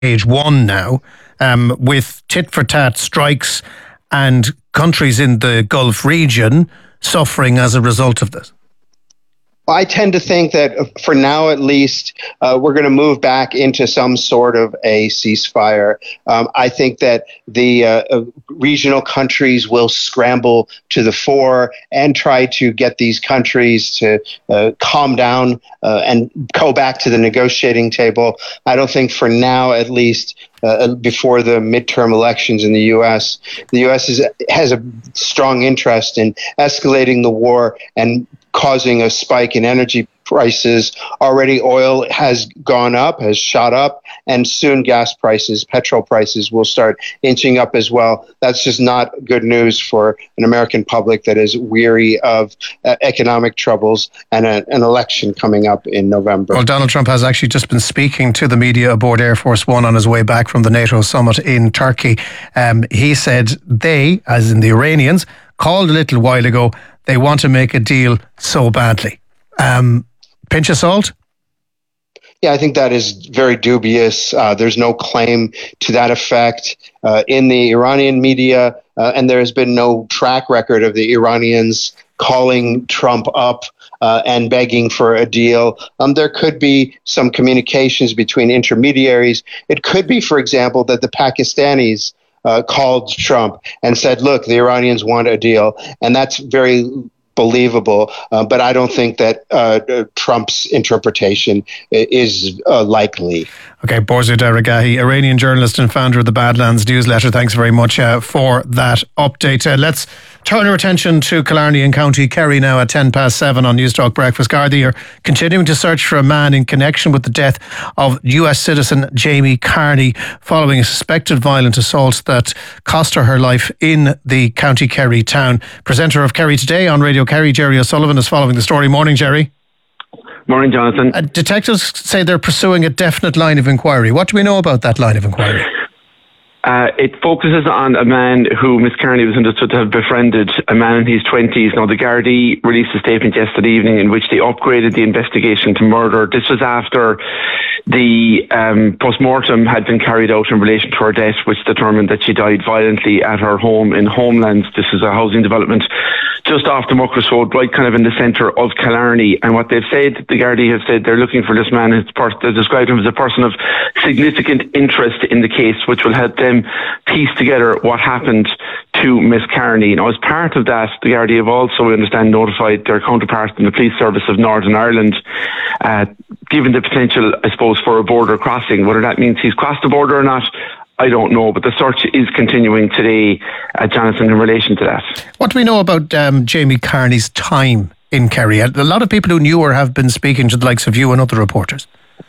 stage one now, with tit-for-tat strikes and countries in the Gulf region suffering as a result of this? I tend to think that for now, at least, we're going to move back into some sort of a ceasefire. I think that the regional countries will scramble to the fore and try to get these countries to calm down and go back to the negotiating table. I don't think for now, at least, before the midterm elections in the U.S., the U.S. has a strong interest in escalating the war and causing a spike in energy prices. Already oil has gone up, has shot up, and soon gas prices, petrol prices will start inching up as well. That's just not good news for an American public that is weary of economic troubles and an election coming up in November. Well, Donald Trump has actually just been speaking to the media aboard Air Force One on his way back from the NATO summit in Turkey. He said they, as in the Iranians, called a little while ago, they want to make a deal so badly. Pinch of salt? Yeah, I think that is very dubious. There's no claim to that effect in the Iranian media, and there has been no track record of the Iranians calling Trump up and begging for a deal. There could be some communications between intermediaries. It could be, for example, that the Pakistanis called Trump and said, look, the Iranians want a deal. And that's very believable. But I don't think that Trump's interpretation is likely. Okay, Borzia Daragahi, Iranian journalist and founder of the Badlands newsletter. Thanks very much for that update. Let's turn our attention to Killarney in County Kerry now at 7:10 on Newstalk Breakfast. Gardaí are continuing to search for a man in connection with the death of US citizen Jamie Carney following a suspected violent assault that cost her life in the County Kerry town. Presenter of Kerry Today on Radio Kerry, Jerry O'Sullivan, is following the story. Morning, Jerry. Morning, Jonathan. Detectives say they're pursuing a definite line of inquiry. What do we know about that line of inquiry? It focuses on a man who Miss Carney was understood to have befriended, a man in his 20s. Now, the Gardaí released a statement yesterday evening in which they upgraded the investigation to murder. This was after the post-mortem had been carried out in relation to her death, which determined that she died violently at her home in Homelands. This is a housing development just off the Muckross Road, right kind of in the centre of Killarney. And what they've said, the Gardaí have said, they're looking for this man. They described him as a person of significant interest in the case, which will help them piece together what happened to Miss Carney. Now, as part of that, the Gardaí have also, we understand, notified their counterparts in the Police Service of Northern Ireland, given the potential, I suppose, for a border crossing. Whether that means he's crossed the border or not, I don't know, but the search is continuing today, Jonathan, in relation to that. What do we know about Jamie Carney's time in Kerry? A lot of people who knew her have been speaking to the likes of you and other reporters.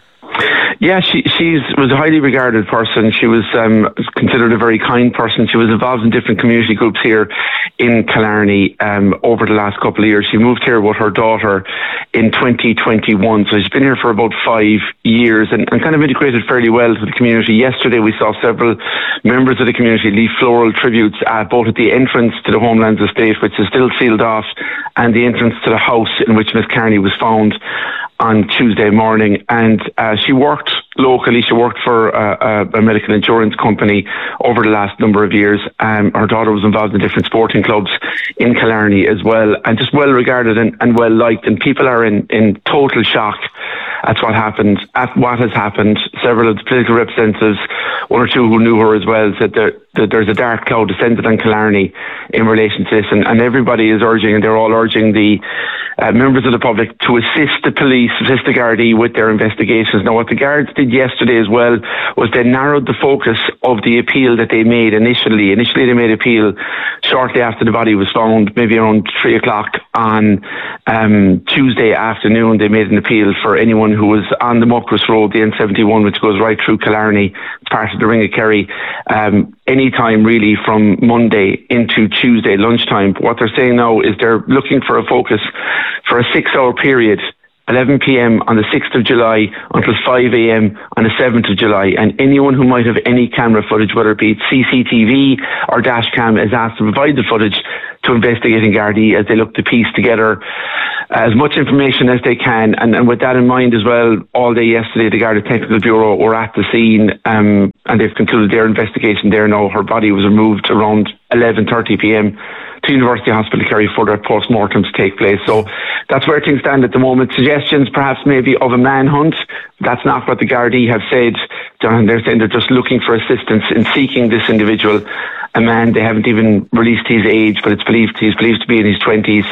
Yeah, she was a highly regarded person. She was considered a very kind person. She was involved in different community groups here in Killarney over the last couple of years. She moved here with her daughter in 2021, so she's been here for about 5 years and kind of integrated fairly well to the community. Yesterday we saw several members of the community leave floral tributes both at the entrance to the Homelands estate, which is still sealed off, and the entrance to the house in which Miss Carney was found on Tuesday morning. And she worked locally. She worked for a medical insurance company over the last number of years. Her daughter was involved in different sporting clubs in Killarney as well, and just well regarded and well liked. And people are in total shock at what happened, at what has happened. Several of the political representatives, one or two who knew her as well, said that there's a dark cloud descended on Killarney in relation to this, and everybody is urging, and they're all urging the members of the public to assist the police, assist the Gardaí with their investigations. Now, what the Guards did yesterday as well was they narrowed the focus of the appeal that they made initially. Initially, they made appeal shortly after the body was found, maybe around 3 o'clock on Tuesday afternoon. They made an appeal for anyone who was on the Muckross Road, the N71, which goes right through Killarney. It's part of the Ring of Kerry. Any time really from Monday into Tuesday lunchtime. But what they're saying now is they're looking for a focus for a 6-hour period 11 p.m. on the 6th of July until 5 a.m. on the 7th of July. And anyone who might have any camera footage, whether it be CCTV or dash cam, is asked to provide the footage to investigating Gardaí as they look to piece together as much information as they can. And with that in mind as well, all day yesterday, the Garda Technical Bureau were at the scene and they've concluded their investigation there now. Her body was removed around 11:30 p.m. to University Hospital Kerry for their post-mortem to take place. So that's where things stand at the moment. Suggestions perhaps maybe of a manhunt. That's not what the Gardaí have said. They're saying they're just looking for assistance in seeking this individual. A man, they haven't even released his age, but he's believed to be in his 20s,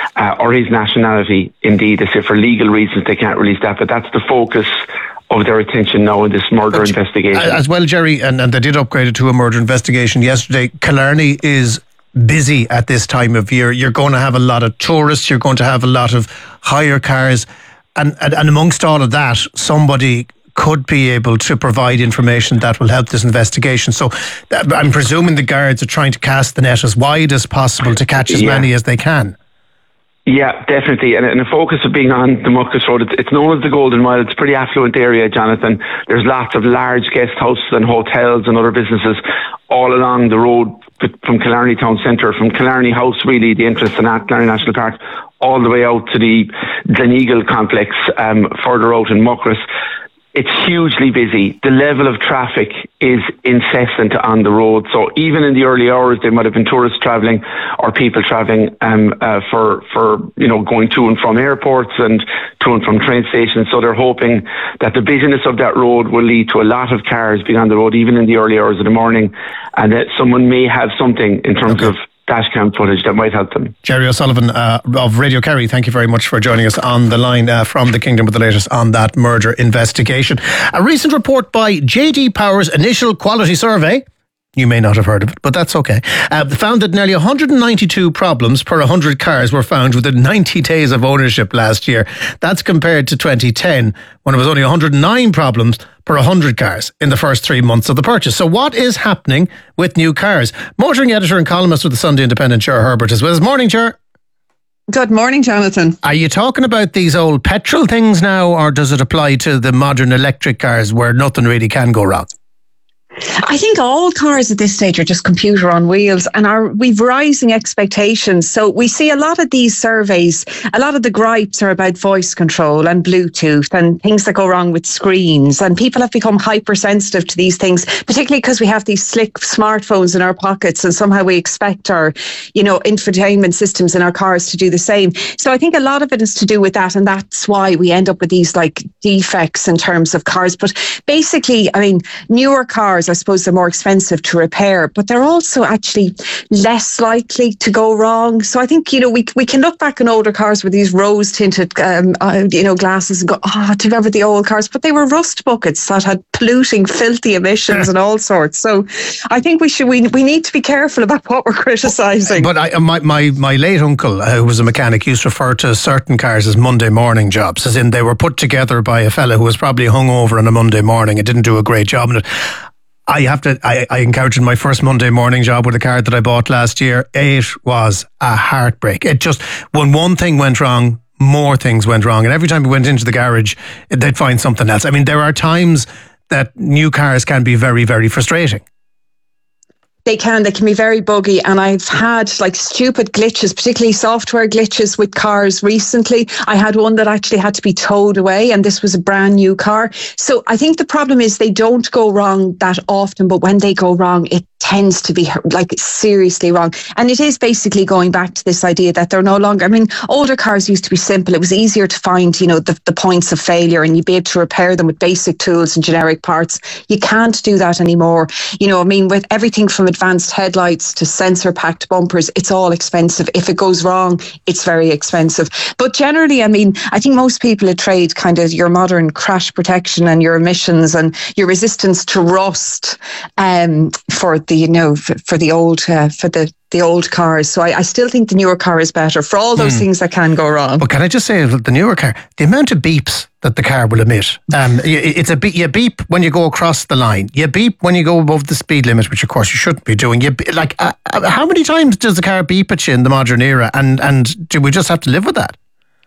or his nationality. Indeed, they say for legal reasons they can't release that, but that's the focus of their attention now in this murder investigation. As well, Jerry, and they did upgrade it to a murder investigation yesterday. Killarney is busy at this time of year. You're going to have a lot of tourists, you're going to have a lot of hire cars, and amongst all of that, somebody could be able to provide information that will help this investigation. So I'm presuming the guards are trying to cast the net as wide as possible to catch as many as they can. Yeah, definitely. And the focus of being on the Muckus Road, it's known as the Golden Mile. It's a pretty affluent area, Jonathan. There's lots of large guest houses and hotels and other businesses all along the road from Killarney Town Centre, from Killarney House, really, the entrance to Killarney National Park, all the way out to the Gleneagle complex, further out in Muckross. It's hugely busy. The level of traffic is incessant on the road. So even in the early hours, there might have been tourists travelling or people travelling for going to and from airports and to and from train stations. So they're hoping that the busyness of that road will lead to a lot of cars being on the road, even in the early hours of the morning, and that someone may have something in terms of dashcam footage that might help them. Jerry O'Sullivan of Radio Kerry, thank you very much for joining us on the line from the Kingdom with the latest on that murder investigation. A recent report by JD Power's Initial Quality Survey, you may not have heard of it, but that's okay, found that nearly 192 problems per 100 cars were found within 90 days of ownership last year. That's compared to 2010, when it was only 109 problems per 100 cars in the first 3 months of the purchase. So what is happening with new cars? Motoring editor and columnist with the Sunday Independent, Cher Herbert, is with us. Morning, Cher. Good morning, Jonathan. Are you talking about these old petrol things now, or does it apply to the modern electric cars where nothing really can go wrong? I think all cars at this stage are just computer on wheels, and we've rising expectations. So we see a lot of these surveys, a lot of the gripes are about voice control and Bluetooth and things that go wrong with screens. And people have become hypersensitive to these things, particularly because we have these slick smartphones in our pockets, and somehow we expect our, infotainment systems in our cars to do the same. So I think a lot of it is to do with that, and that's why we end up with these defects in terms of cars. But basically, newer cars, I suppose they're more expensive to repair, but they're also actually less likely to go wrong. So I think, we can look back on older cars with these rose tinted, glasses and go, do you remember the old cars? But they were rust buckets that had polluting, filthy emissions and all sorts. So I think we need to be careful about what we're criticising. But my late uncle, who was a mechanic, used to refer to certain cars as Monday morning jobs, as in they were put together by a fella who was probably hungover on a Monday morning and didn't do a great job in it. I encountered my first Monday morning job with a car that I bought last year. It was a heartbreak. It just, when one thing went wrong, more things went wrong. And every time we went into the garage, they'd find something else. There are times that new cars can be very, very frustrating. They can be very buggy, and I've had stupid glitches, particularly software glitches with cars recently. I had one that actually had to be towed away, and this was a brand new car. So I think the problem is they don't go wrong that often, but when they go wrong, it tends to be seriously wrong. And it is basically going back to this idea that they're no longer, older cars used to be simple. It was easier to find, the points of failure, and you'd be able to repair them with basic tools and generic parts. You can't do that anymore. With everything from advanced headlights to sensor packed bumpers, it's all expensive. If it goes wrong, it's very expensive. But generally, I think most people would trade kind of your modern crash protection and your emissions and your resistance to rust for the old cars. So I still think the newer car is better for all those things that can go wrong. But can I just say, the newer car, the amount of beeps that the car will emit, it's a beep. You beep when you go across the line. You beep when you go above the speed limit, which of course you shouldn't be doing. How many times does the car beep at you in the modern era? And do we just have to live with that?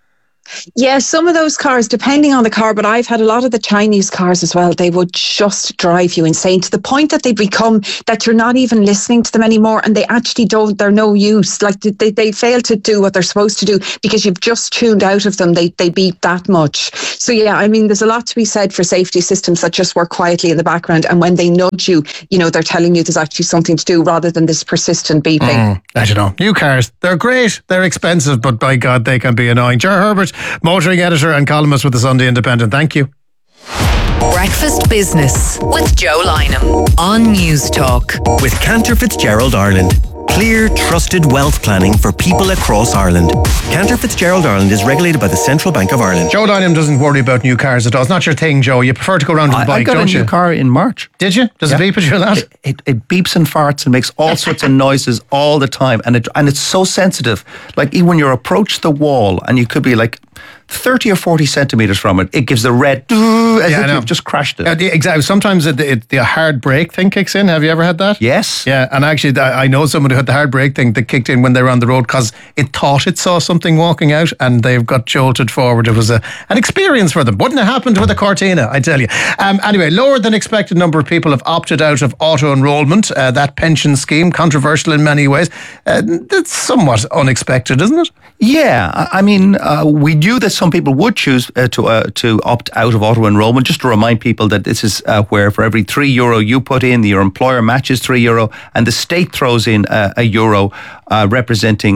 Yeah, some of those cars, depending on the car, but I've had a lot of the Chinese cars as well. They would just drive you insane to the point that they become that you're not even listening to them anymore, and they actually don't. They're no use. Like they fail to do what they're supposed to do because you've just tuned out of them. They beep that much. So yeah, I mean, there's a lot to be said for safety systems that just work quietly in the background, and when they nudge you, they're telling you there's actually something to do rather than this persistent beeping. I don't know. New cars, they're great, they're expensive, but by God, they can be annoying. Ger Herbert, motoring editor and columnist with the Sunday Independent. Thank you. Breakfast Business with Joe Lynham on News Talk. With Cantor Fitzgerald Ireland. Clear, trusted wealth planning for people across Ireland. Cantor Fitzgerald Ireland is regulated by the Central Bank of Ireland. Joe Lynham doesn't worry about new cars at all. It's not your thing, Joe. You prefer to go around with a bike, don't you? I got a new car in March. Did you? Does it beep at you a lot? It beeps and farts and makes all sorts of noises all the time. And it's so sensitive. Like even when you approach the wall and you could be like 30 or 40 centimetres from it gives the red as if you've just crashed it. Exactly. Sometimes the hard brake thing kicks in. Have you ever had that? Yes. Yeah, and actually I know someone who had the hard brake thing that kicked in when they were on the road because it thought it saw something walking out and they've got jolted forward. It was an experience for them. Wouldn't have happened with a Cortina, I tell you. Anyway, lower than expected number of people have opted out of auto-enrolment, that pension scheme, controversial in many ways. That's somewhat unexpected, isn't it? Yeah, I mean, we knew that some people would choose to opt out of auto-enrolment. Just to remind people that this is where for every €3 you put in, your employer matches €3 and the state throws in €1 representing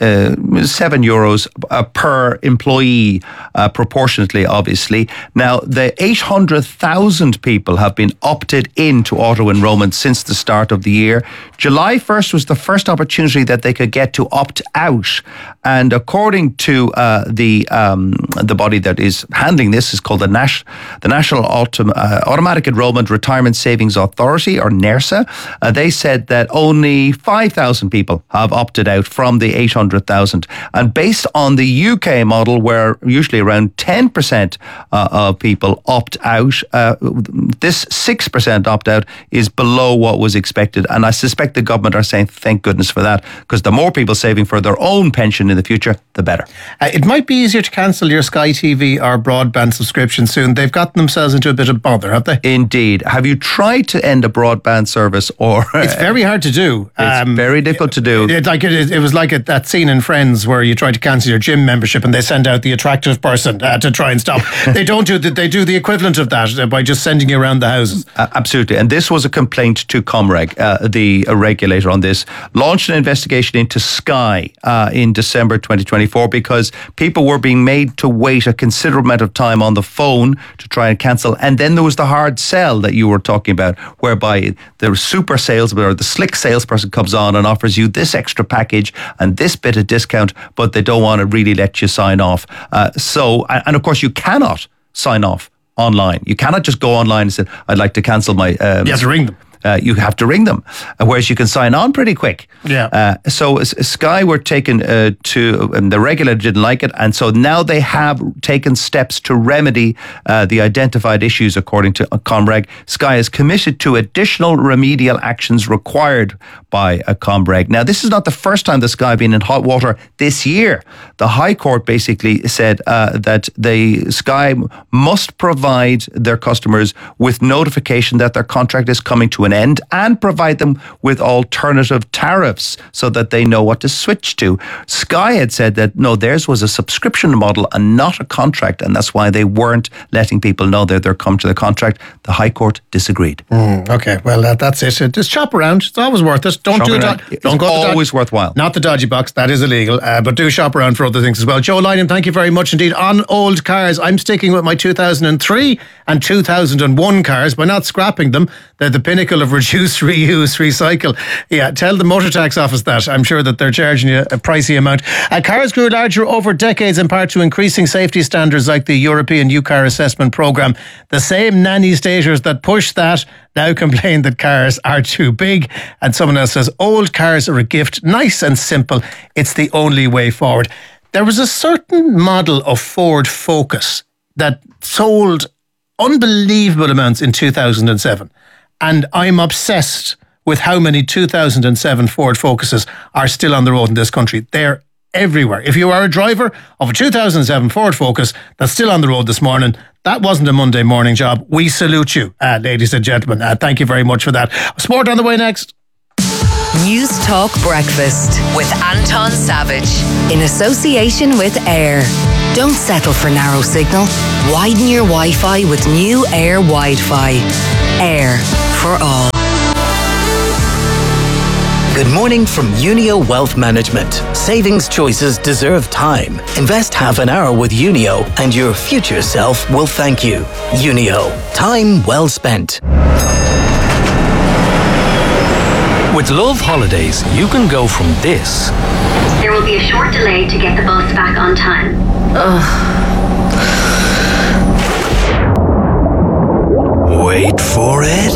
€7 per employee, proportionately, obviously. Now, the 800,000 people have been opted into auto-enrolment since the start of the year. July 1st was the first opportunity that they could get to opt out. And according to the body that is handling this, is called the National Automatic Enrolment Retirement Savings Authority, or NERSA. They said that only 5,000 people have opted out from the 800,000. And based on the UK model, where usually around 10% of people opt out, this 6% opt out is below what was expected. And I suspect the government are saying thank goodness for that, because the more people saving for their own pension in the future, the better. It might be easier to cancel your Sky TV or broadband subscription soon. They've gotten themselves into a bit of bother, have they? Indeed. Have you tried to end a broadband service? Or it's very hard to do. It's very difficult to do. It was like that scene in Friends where you try to cancel your gym membership and they send out the attractive person to try and stop. They don't do that. They do the equivalent of that by just sending you around the houses. Absolutely. And this was a complaint to Comreg, the regulator on this, launched an investigation into Sky in December 2024 because people were being made to wait a considerable amount of time on the phone to try and cancel. And then there was the hard sell that you were talking about, whereby the super salesman or the slick salesperson comes on and offers you this extra package and this bit of discount, but they don't want to really let you sign off. And of course you cannot sign off online. You cannot just go online and say, I'd like to cancel my... you have to ring them. You have to ring them, whereas you can sign on pretty quick. Yeah. So Sky were taken the regulator didn't like it, and so now they have taken steps to remedy the identified issues, according to Comreg. Sky is committed to additional remedial actions required by Comreg. Now, this is not the first time the Sky have been in hot water this year. The High Court basically said that the Sky must provide their customers with notification that their contract is coming to an end and provide them with alternative tariffs so that they know what to switch to. Sky had said that no, theirs was a subscription model and not a contract, and that's why they weren't letting people know that they're come to the contract. The High Court disagreed. Okay, well that's it. Just shop around. It's always worth it. Don't do it. Don't go. Always worthwhile. Not the dodgy box. That is illegal. But do shop around for other things as well. Joe Lynham, thank you very much indeed. On old cars, I'm sticking with my 2003 and 2001 cars by not scrapping them. They're the pinnacle of reduce, reuse, recycle. Yeah, tell the motor tax office that. I'm sure that they're charging you a pricey amount. Cars grew larger over decades in part to increasing safety standards like the European New Car Assessment Programme. The same nanny staters that push that now complain that cars are too big. And someone else says, old cars are a gift, nice and simple. It's the only way forward. There was a certain model of Ford Focus that sold unbelievable amounts in 2007. And I'm obsessed with how many 2007 Ford Focuses are still on the road in this country. They're everywhere. If you are a driver of a 2007 Ford Focus that's still on the road this morning, that wasn't a Monday morning job. We salute you, ladies and gentlemen. Thank you very much for that. Sport on the way next. News Talk Breakfast with Anton Savage in association with Air. Don't settle for narrow signal. Widen your Wi-Fi with new Air Wi-Fi. Air for all. Good morning from Unio Wealth Management. Savings choices deserve time. Invest half an hour with Unio and your future self will thank you. Unio. Time well spent. With Love Holidays, you can go from this. There will be a short delay to get the bus back on time. Wait for it.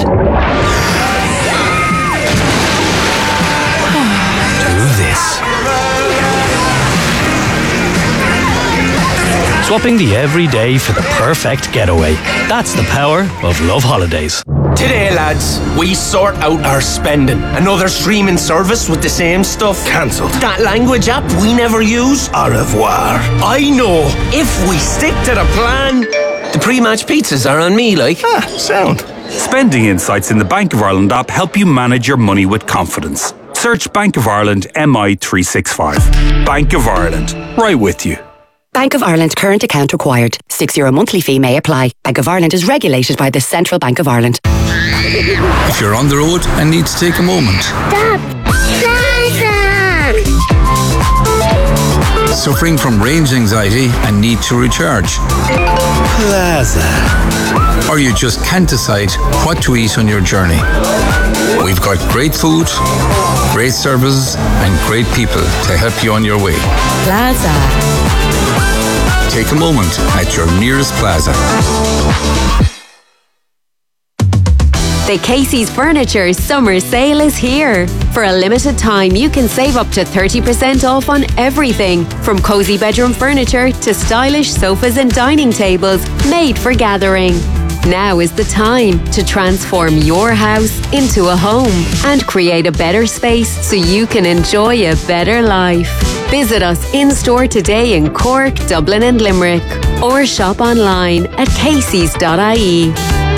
Do this. Swapping the everyday for the perfect getaway. That's the power of Love Holidays. Today, lads, we sort out our spending. Another streaming service with the same stuff cancelled. That language app we never use, au revoir. I know, if we stick to the plan, the pre-match pizzas are on me, like. Sound. Spending insights in the Bank of Ireland app help you manage your money with confidence. Search Bank of Ireland MI365. Bank of Ireland, right with you. Bank of Ireland current account required. €6 monthly fee may apply. Bank of Ireland is regulated by the Central Bank of Ireland. If you're on the road and need to take a moment. Stop! Suffering from range anxiety and need to recharge. Plaza. Or you just can't decide what to eat on your journey. We've got great food, great services and great people to help you on your way. Plaza. Take a moment at your nearest Plaza. The Casey's Furniture Summer Sale is here. For a limited time, you can save up to 30% off on everything, from cosy bedroom furniture to stylish sofas and dining tables made for gathering. Now is the time to transform your house into a home and create a better space so you can enjoy a better life. Visit us in-store today in Cork, Dublin and Limerick, or shop online at caseys.ie.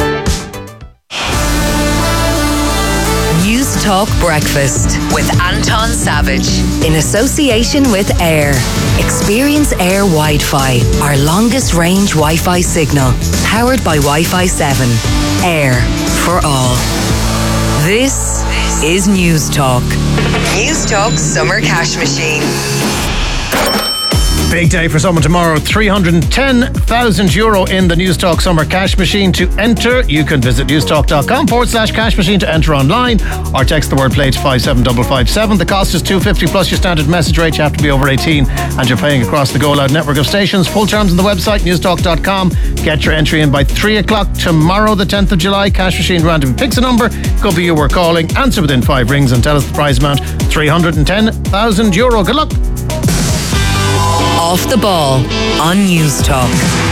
News Talk Breakfast with Anton Savage in association with Air. Experience Air Wi-Fi, our longest range Wi-Fi signal, powered by Wi-Fi 7. Air for all. This is News Talk. News Talk Summer Cash Machine. Big day for someone tomorrow. €310,000 in the News Talk Summer Cash Machine. To enter, you can visit newstalk.com/cash machine to enter online, or text the word play to 57557. The cost is $2.50 plus your standard message rate. You have to be over 18 and you're paying across the Go Loud network of stations. Full terms on the website, newstalk.com. Get your entry in by 3 o'clock tomorrow, the 10th of July. Cash Machine random picks a number. Could be you were calling. Answer within 5 rings and tell us the prize amount. €310,000. Good luck. Off the Ball on News Talk.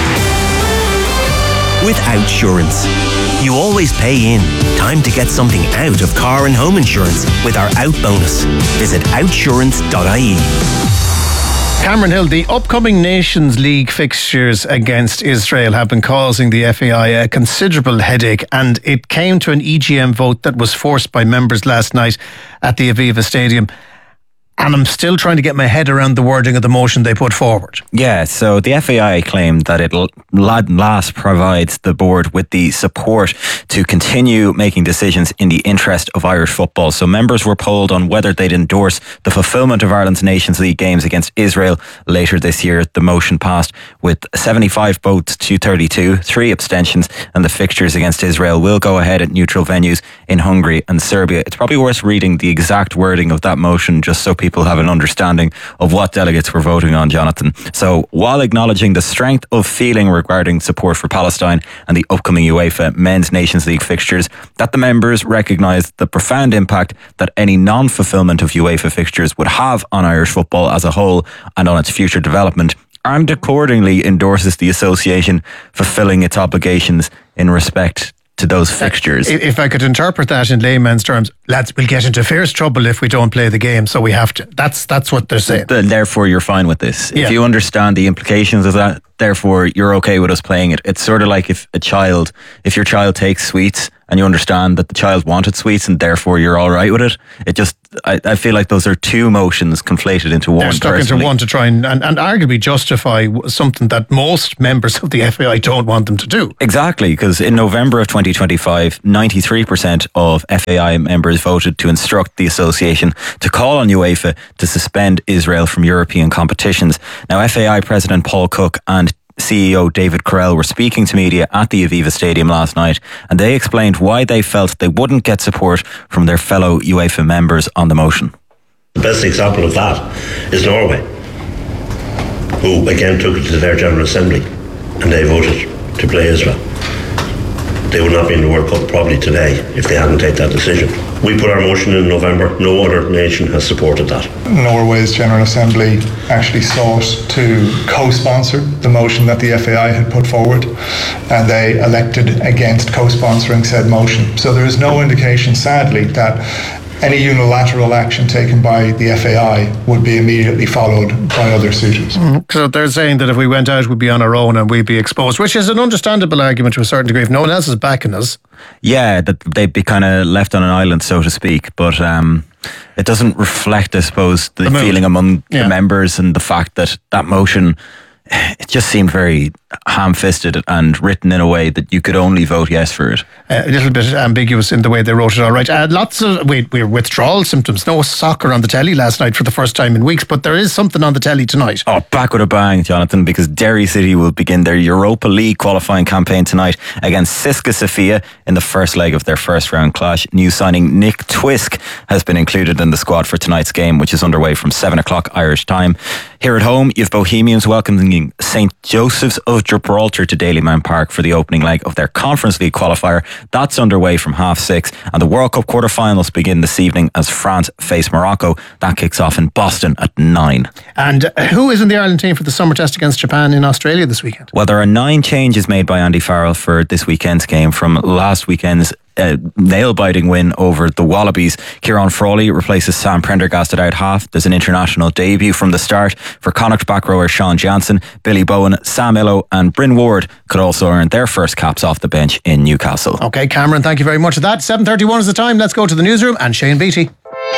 With Outsurance, you always pay in. Time to get something out of car and home insurance with our Out bonus. Visit outsurance.ie. Cameron Hill, the upcoming Nations League fixtures against Israel have been causing the FAI a considerable headache, and it came to an EGM vote that was forced by members last night at the Aviva Stadium. And I'm still trying to get my head around the wording of the motion they put forward. Yeah, so the FAI claimed that it last provides the board with the support to continue making decisions in the interest of Irish football. So members were polled on whether they'd endorse the fulfilment of Ireland's Nations League games against Israel later this year. The motion passed with 75 votes to 32, 3 abstentions, and the fixtures against Israel will go ahead at neutral venues in Hungary and Serbia. It's probably worth reading the exact wording of that motion just so people have an understanding of what delegates were voting on, Jonathan. So, while acknowledging the strength of feeling regarding support for Palestine and the upcoming UEFA Men's Nations League fixtures, that the members recognised the profound impact that any non-fulfilment of UEFA fixtures would have on Irish football as a whole and on its future development, and accordingly endorses the association fulfilling its obligations in respect to those fixtures. If I could interpret that in layman's terms, lads, we'll get into fierce trouble if we don't play the game, so we have to. That's what they're saying. Therefore, you're fine with this. Yeah. If you understand the implications of that, therefore, you're okay with us playing it. It's sort of like if your child takes sweets and you understand that the child wanted sweets and therefore you're all right with it. I feel like those are two emotions conflated into one. They're stuck into one to try and arguably justify something that most members of the FAI don't want them to do. Exactly, because in November of 2025, 93% of FAI members voted to instruct the association to call on UEFA to suspend Israel from European competitions. Now, FAI President Paul Cook and CEO David Carell were speaking to media at the Aviva Stadium last night, and they explained why they felt they wouldn't get support from their fellow UEFA members on the motion. The best example of that is Norway, who again took it to their General Assembly and they voted to play Israel. They would not be in the World Cup probably today if they hadn't taken that decision. We put our motion in November. No other nation has supported that. Norway's General Assembly actually sought to co-sponsor the motion that the FAI had put forward, and they elected against co-sponsoring said motion. So there is no indication, sadly, that any unilateral action taken by the FAI would be immediately followed by other suitors. So they're saying that if we went out, we'd be on our own and we'd be exposed, which is an understandable argument to a certain degree if no one else is backing us. Yeah, that they'd be kind of left on an island, so to speak. But it doesn't reflect, I suppose, the feeling among the members and the fact that motion, it just seemed very ham-fisted and written in a way that you could only vote yes for it. A little bit ambiguous in the way they wrote it, all right. Lots of withdrawal symptoms. No soccer on the telly last night for the first time in weeks, but there is something on the telly tonight. Oh, back with a bang, Jonathan, because Derry City will begin their Europa League qualifying campaign tonight against Cisca Sofia in the first leg of their first round clash. New signing Nick Twisk has been included in the squad for tonight's game, which is underway from 7 o'clock Irish time. Here at home, you've Bohemians welcoming St. Joseph's of Gibraltar to Dalymount Park for the opening leg of their Conference League qualifier. That's underway from 6:30, and the World Cup quarterfinals begin this evening as France face Morocco. That kicks off in Boston at 9. And who is in the Ireland team for the summer test against Japan in Australia this weekend? Well, there are 9 changes made by Andy Farrell for this weekend's game from last weekend's nail-biting win over the Wallabies. Kieran Frawley replaces Sam Prendergast at out half. There's an international debut from the start for Connacht back rower Sean Jansen. Billy Bowen, Sam Illo and Bryn Ward could also earn their first caps off the bench in Newcastle. OK, Cameron, thank you very much for that. 7:31 is the time. Let's go to the newsroom and Shane Beattie.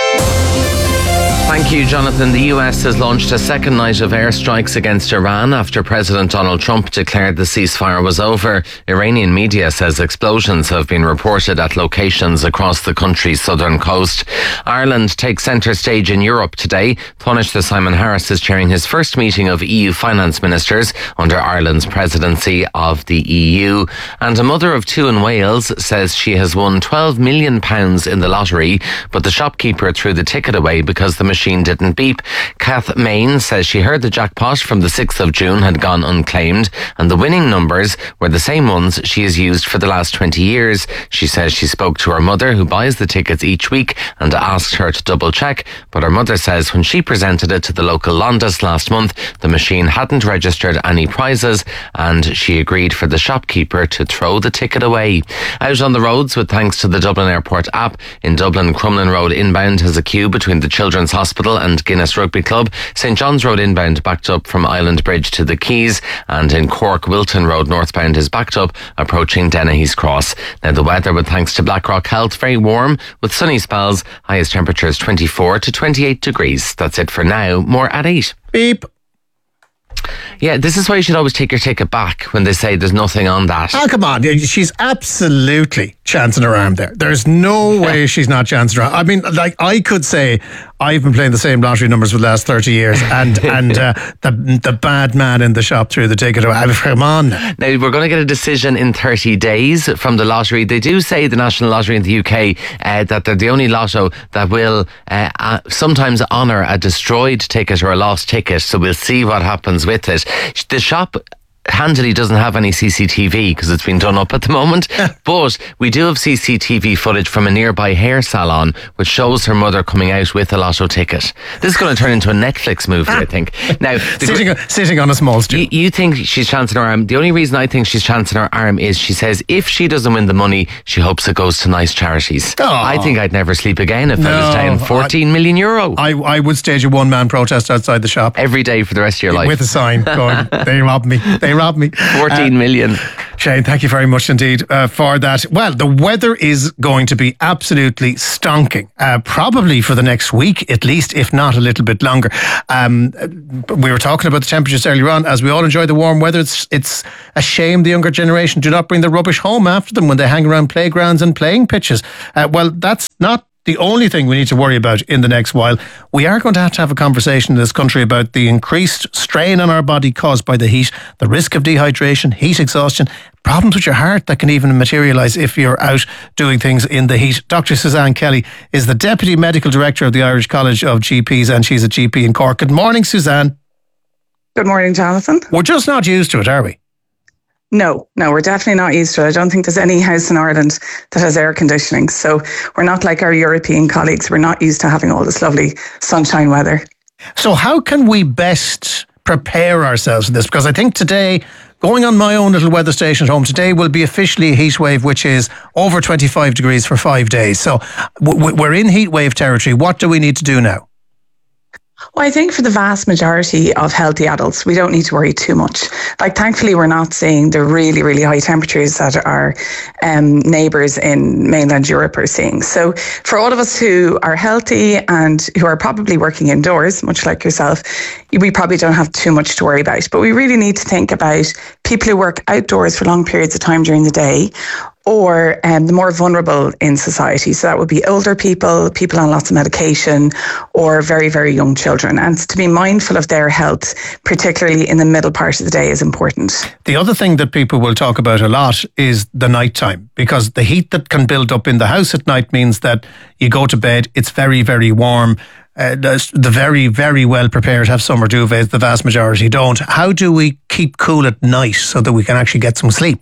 Thank you, Jonathan. The US has launched a second night of airstrikes against Iran after President Donald Trump declared the ceasefire was over. Iranian media says explosions have been reported at locations across the country's southern coast. Ireland takes centre stage in Europe today. Taoiseach Simon Harris is chairing his first meeting of EU finance ministers under Ireland's presidency of the EU. And a mother of 2 in Wales says she has won £12 million in the lottery, but the shopkeeper threw the ticket away because the machine didn't beep. Kath Main says she heard the jackpot from the 6th of June had gone unclaimed, and the winning numbers were the same ones she has used for the last 20 years. She says she spoke to her mother, who buys the tickets each week, and asked her to double check, but her mother says when she presented it to the local Londis last month, the machine hadn't registered any prizes, and she agreed for the shopkeeper to throw the ticket away. Out on the roads, with thanks to the Dublin Airport app, in Dublin, Crumlin Road inbound has a queue between the Children's Hospital and Guinness Rugby Club. St John's Road inbound backed up from Island Bridge to the Quays, and in Cork, Wilton Road northbound is backed up approaching Dennehy's Cross. Now the weather, with thanks to Blackrock Health, very warm with sunny spells, highest temperatures 24 to 28 degrees. That's it for now. More at 8. Beep. Yeah, this is why you should always take your ticket back when they say there's nothing on that. Oh, come on. She's absolutely chancing her arm there. There's no way she's not chancing her arm. I mean, like, I could say I've been playing the same lottery numbers for the last 30 years and the bad man in the shop threw the ticket away. Come on. Now, we're going to get a decision in 30 days from the lottery. They do say, the National Lottery in the UK, that they're the only lotto that will sometimes honour a destroyed ticket or a lost ticket. So we'll see what happens with it. The shop handily doesn't have any CCTV because it's been done up at the moment. But we do have CCTV footage from a nearby hair salon which shows her mother coming out with a lotto ticket. This is going to turn into a Netflix movie, I think. Now, sitting on a small stool. You think she's chancing her arm. The only reason I think she's chancing her arm is she says if she doesn't win the money, she hopes it goes to nice charities. I think I'd never sleep again if I was down 14 million euro. I would stage a one-man protest outside the shop. Every day for the rest of your life. With a sign going, they robbed me. 14 million. Shane, thank you very much indeed for that. Well, the weather is going to be absolutely stonking, probably for the next week at least, if not a little bit longer. We were talking about the temperatures earlier on. As we all enjoy the warm weather, it's a shame the younger generation do not bring the rubbish home after them when they hang around playgrounds and playing pitches. Well, that's not the only thing we need to worry about in the next while. We are going to have a conversation in this country about the increased strain on our body caused by the heat, the risk of dehydration, heat exhaustion, problems with your heart that can even materialise if you're out doing things in the heat. Dr. Suzanne Kelly is the Deputy Medical Director of the Irish College of GPs, and she's a GP in Cork. Good morning, Suzanne. Good morning, Jonathan. We're just not used to it, are we? No, we're definitely not used to it. I don't think there's any house in Ireland that has air conditioning. So we're not like our European colleagues. We're not used to having all this lovely sunshine weather. So how can we best prepare ourselves for this? Because I think today, going on my own little weather station at home, today will be officially a heat wave, which is over 25 degrees for 5 days. So we're in heat wave territory. What do we need to do now? Well, I think for the vast majority of healthy adults, we don't need to worry too much. Like, thankfully, we're not seeing the really, really high temperatures that our neighbours in mainland Europe are seeing. So for all of us who are healthy and who are probably working indoors, much like yourself, we probably don't have too much to worry about. But we really need to think about people who work outdoors for long periods of time during the day, or the more vulnerable in society. So that would be older people, people on lots of medication, or very, very young children. And to be mindful of their health, particularly in the middle part of the day, is important. The other thing that people will talk about a lot is the night time, because the heat that can build up in the house at night means that you go to bed, it's very, very warm. The very, very well prepared have summer duvets, the vast majority don't. How do we keep cool at night so that we can actually get some sleep?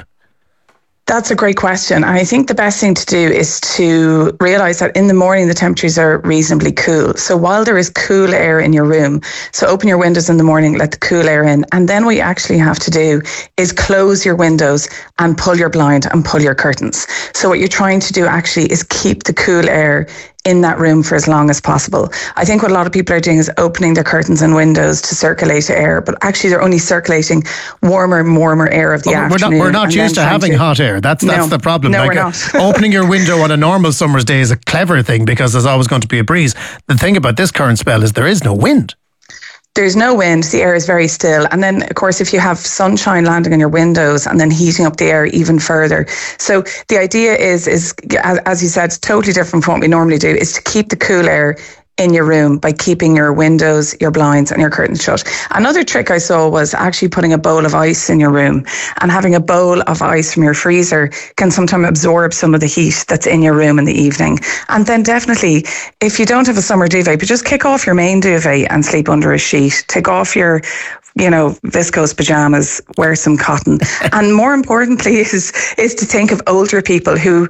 That's a great question. I think the best thing to do is to realise that in the morning the temperatures are reasonably cool. So while there is cool air in your room, so open your windows in the morning, let the cool air in. And then what you actually have to do is close your windows and pull your blind and pull your curtains. So what you're trying to do actually is keep the cool air in that room for as long as possible. I think what a lot of people are doing is opening their curtains and windows to circulate air, but actually they're only circulating warmer air of the afternoon. We're not used to having hot air. That's the problem. No, we're not. Opening your window on a normal summer's day is a clever thing because there's always going to be a breeze. The thing about this current spell is there is no wind. There's no wind, the air is very still. And then, of course, if you have sunshine landing on your windows and then heating up the air even further. So the idea is as you said, it's totally different from what we normally do, is to keep the cool air in your room by keeping your windows, your blinds and your curtains shut. Another trick I saw was actually putting a bowl of ice in your room, and having a bowl of ice from your freezer can sometimes absorb some of the heat that's in your room in the evening. And then definitely, if you don't have a summer duvet, but just kick off your main duvet and sleep under a sheet. Take off your viscose pajamas, wear some cotton. And more importantly is to think of older people who,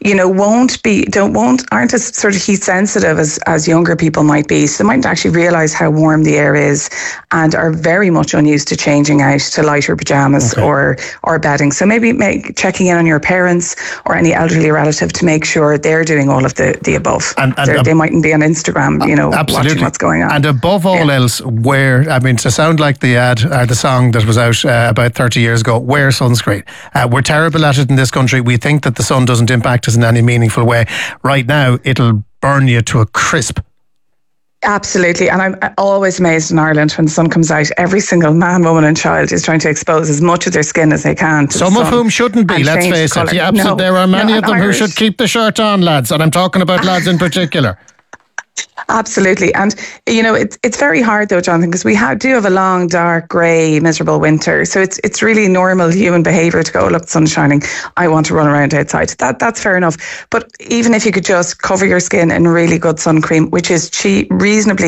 aren't as sort of heat sensitive as younger people might be. So they might actually realise how warm the air is and are very much unused to changing out to lighter pajamas or bedding. So maybe checking in on your parents or any elderly relative to make sure they're doing all of the above. And they mightn't be on Instagram, watching what's going on. And above all else, to sound like the ad or the song that was out about 30 years ago, wear sunscreen. We're terrible at it in this country. We think that the sun doesn't impact us in any meaningful way. Right now, it'll burn you to a crisp. Absolutely. And I'm always amazed in Ireland when the sun comes out. Every single man, woman and child is trying to expose as much of their skin as they can to Some of whom shouldn't be, let's face it. Yeah, there are many of them who should keep the shirt on, lads. And I'm talking about lads in particular. Absolutely. And, it's very hard though, Jonathan, because we do have a long, dark, grey, miserable winter. So it's really normal human behaviour to go, look, the sun's shining, I want to run around outside. That's fair enough. But even if you could just cover your skin in really good sun cream, which is reasonably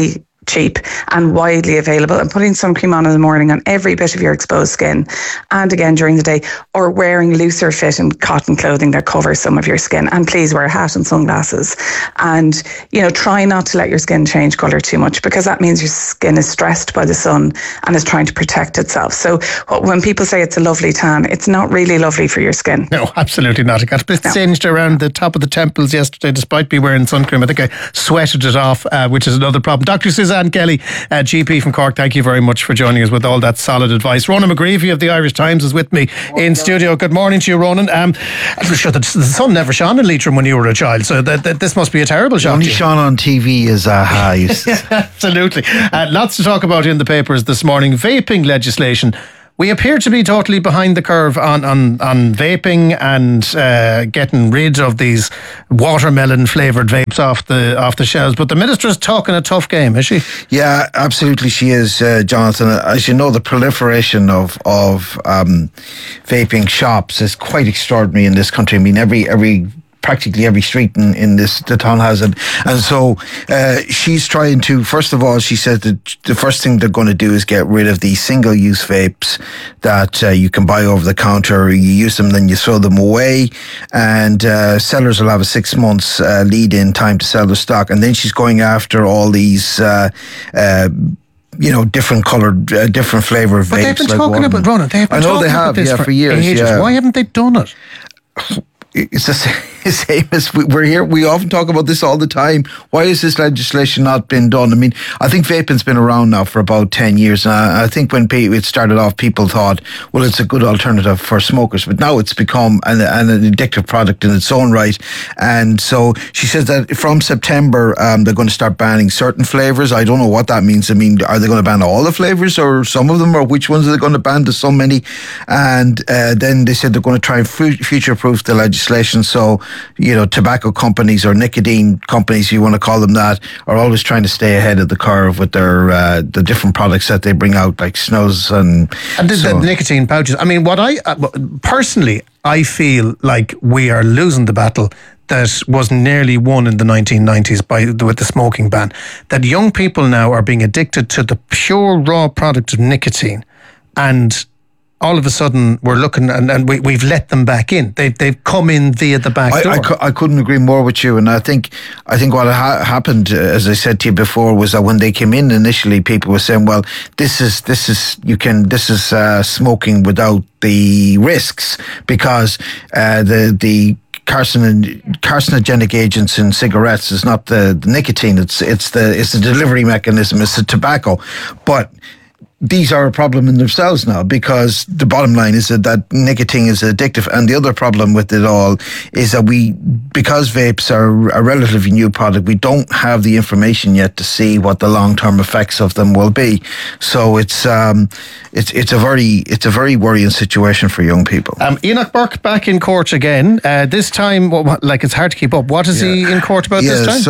cheap and widely available, and putting sun cream on in the morning on every bit of your exposed skin, and again during the day, or wearing looser fit and cotton clothing that covers some of your skin. And please wear a hat and sunglasses, and try not to let your skin change colour too much, because that means your skin is stressed by the sun and is trying to protect itself. So when people say it's a lovely tan, it's not really lovely for your skin. No, absolutely not. I got a bit singed around the top of the temples yesterday despite me wearing sun cream. I think I sweated it off, which is another problem. Dr. Suzanne Kelly, GP from Cork, thank you very much for joining us with all that solid advice. Ronan McGreevy of the Irish Times is with me in studio. Good morning to you, Ronan. I'm sure the sun never shone in Leitrim when you were a child, so this must be a terrible shock. Only shone on TV is Absolutely. Lots to talk about in the papers this morning. Vaping legislation. We appear to be totally behind the curve on vaping and getting rid of these watermelon flavoured vapes off the shelves. But the Minister's talking a tough game, is she? Yeah, absolutely she is, Jonathan. As you know, the proliferation of vaping shops is quite extraordinary in this country. I mean, practically every street in the town has it. And so she's trying to, first of all, she said that the first thing they're going to do is get rid of these single-use vapes that you can buy over the counter. You use them, then you throw them away, and sellers will have a 6 months lead-in time to sell their stock. And then she's going after all these different coloured, different flavour vapes. But they've been talking about, Ronan, I know they have, for years. Ages. Yeah. Why haven't they done it? It's the same as we're here. We often talk about this all the time. Why has this legislation not been done? I mean, I think vaping's been around now for about 10 years. And I think when it started off, people thought, well, it's a good alternative for smokers. But now it's become an addictive product in its own right. And so she says that from September, they're going to start banning certain flavours. I don't know what that means. I mean, are they going to ban all the flavours or some of them? Or which ones are they going to ban? There's so many. And then they said they're going to try and future-proof the legislation. So, tobacco companies or nicotine companies, you want to call them that, are always trying to stay ahead of the curve with their the different products that they bring out, like snus and the nicotine pouches. I mean, what I personally, I feel like we are losing the battle that was nearly won in the 1990s with the smoking ban. That young people now are being addicted to the pure raw product of nicotine, and all of a sudden we're looking and we've let them back in. They've come in via the back door. I couldn't agree more with you. And I think what happened, as I said to you before, was that when they came in initially, people were saying, well, this is smoking without the risks, because the carcinogenic agents in cigarettes is not the nicotine. It's the delivery mechanism. It's the tobacco. But these are a problem in themselves now, because the bottom line is that nicotine is addictive. And the other problem with it all is that because vapes are a relatively new product, we don't have the information yet to see what the long-term effects of them will be. So it's a very worrying situation for young people. Enoch Burke back in court again. This time, it's hard to keep up. What is he in court about this time?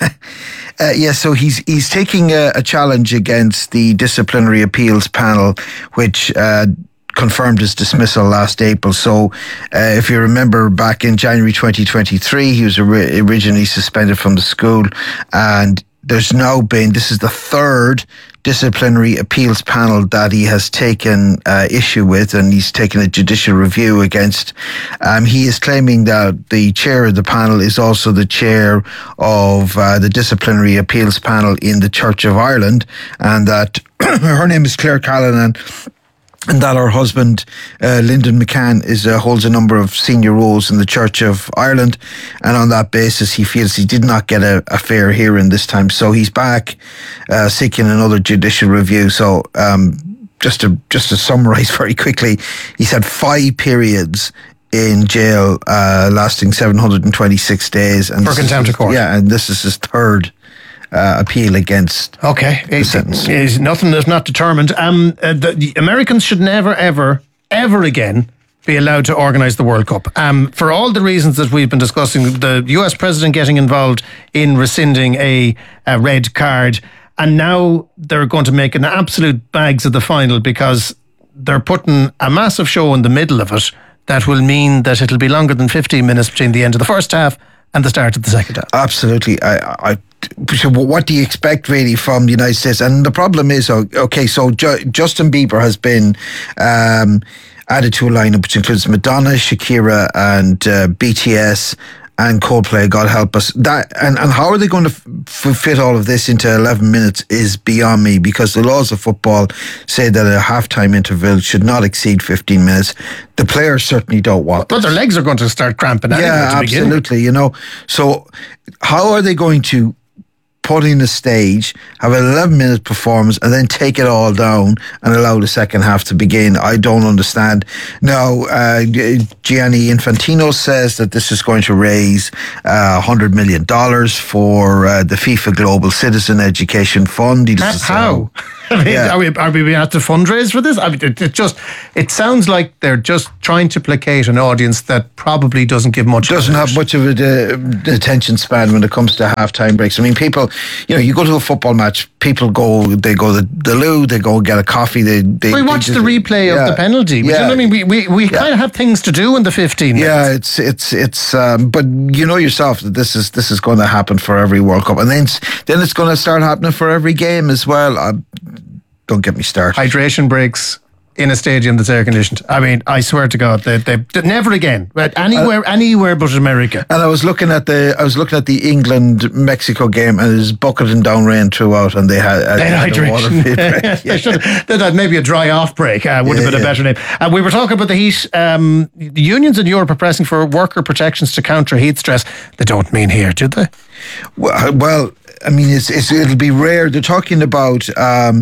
So he's taking a challenge against the disciplinary appeals panel, which confirmed his dismissal last April. So if you remember, back in January 2023, he was originally suspended from the school, and this is the third disciplinary appeals panel that he has taken issue with, and he's taken a judicial review against. He is claiming that the chair of the panel is also the chair of the disciplinary appeals panel in the Church of Ireland, and that her name is Claire Callanan, and that her husband, Lyndon McCann, holds a number of senior roles in the Church of Ireland, and on that basis he feels he did not get a fair hearing this time. So he's back seeking another judicial review. So just to summarise very quickly, he's had 5 periods in jail lasting 726 days. And for contempt of court. Yeah, and this is his third appeal against the sentence. Nothing is not determined. The Americans should never, ever, ever again be allowed to organise the World Cup. For all the reasons that we've been discussing, the US president getting involved in rescinding a red card, and now they're going to make an absolute bags of the final because they're putting a massive show in the middle of it that will mean that it'll be longer than 15 minutes between the end of the first half and the start of the second half. Absolutely. what do you expect really from the United States? And the problem is, okay, so Justin Bieber has been added to a lineup which includes Madonna, Shakira, and BTS. And Coldplay, God help us. And how are they going to fit all of this into 11 minutes is beyond me, because the laws of football say that a halftime interval should not exceed 15 minutes. The players certainly don't want But their legs are going to start cramping anyway. Yeah, absolutely. You know, so how are they going to put in a stage, have an 11-minute performance, and then take it all down and allow the second half to begin? I don't understand. Now, Gianni Infantino says that this is going to raise $100 million for the FIFA Global Citizen Education Fund. How? I mean, are we being asked to fundraise for this? I mean, it sounds like they're just trying to placate an audience that probably doesn't give much. Doesn't have much of a attention span when it comes to halftime breaks. I mean, people, you go to a football match, people they go to the loo, they go get a coffee. We watch the replay of the penalty. You know what I mean? We kind of have things to do in the 15 minutes. Yeah, it's but you know yourself that this is going to happen for every World Cup, and then it's going to start happening for every game as well. Don't get me started. Hydration breaks in a stadium that's air conditioned. I mean, I swear to God, they never again. Anywhere but America. And I was looking at the England-Mexico game, and it was bucketing down rain throughout, and they had hydration. They should have had maybe a dry off break. Would have been a better name. We were talking about the heat. The unions in Europe are pressing for worker protections to counter heat stress. They don't mean here, do they? Well, I mean, it'll be rare. They're talking about a